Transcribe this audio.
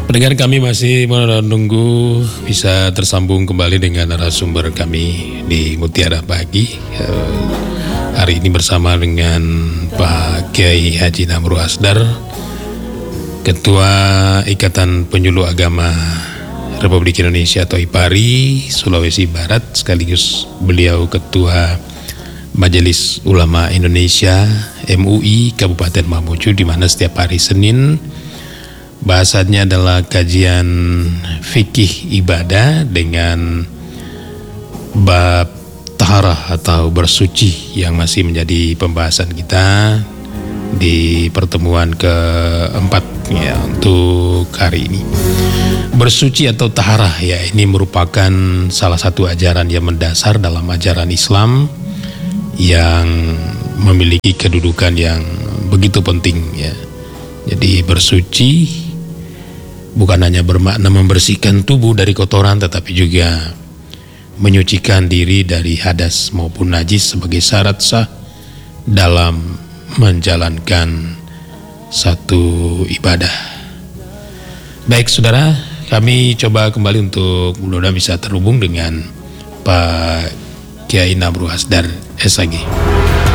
Pendengar kami masih menunggu bisa tersambung kembali dengan narasumber kami di Mutiara Pagi. Hari ini bersama dengan Pak Kiai Haji Namru Asdar, Ketua Ikatan Penyuluh Agama Republik Indonesia atau IPARI Sulawesi Barat, sekaligus beliau Ketua Majelis Ulama Indonesia MUI Kabupaten Mamuju, di mana setiap hari Senin bahasannya adalah kajian fikih ibadah dengan bab taharah atau bersuci yang masih menjadi pembahasan kita di pertemuan keempat ya untuk hari ini. Bersuci atau taharah ya, ini merupakan salah satu ajaran yang mendasar dalam ajaran Islam yang memiliki kedudukan yang begitu penting ya. Jadi bersuci bukan hanya bermakna membersihkan tubuh dari kotoran, tetapi juga menyucikan diri dari hadas maupun najis sebagai syarat sah dalam menjalankan satu ibadah. Baik saudara, kami coba kembali untuk mudah-mudahan bisa terhubung dengan Pak Kiai Namru Asdar SAG.